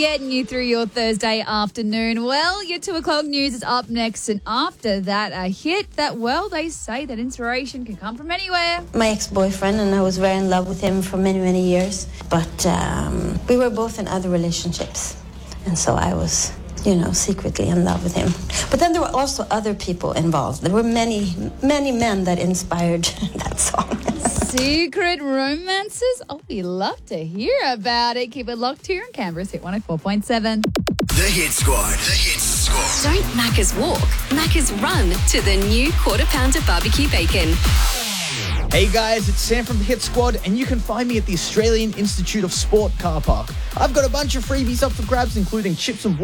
Getting you through your Thursday afternoon. Well, your 2 o'clock news is up next. And after that, a hit that, well, they say that inspiration can come from anywhere. My ex-boyfriend, and I was very in love with him for many, many years. But we were both in other relationships. And so I was, secretly in love with him. But then there were also other people involved. There were many, many men that inspired that song. Secret romances? Oh, we love to hear about it. Keep it locked here in Canberra's Hit 104.7. The Hit Squad. The Hit Squad. Don't Macca's walk, Macca's run to the new Quarter Pounder barbecue bacon. Hey guys, it's Sam from the Hit Squad, and you can find me at the Australian Institute of Sport car park. I've got a bunch of freebies up for grabs, including chips and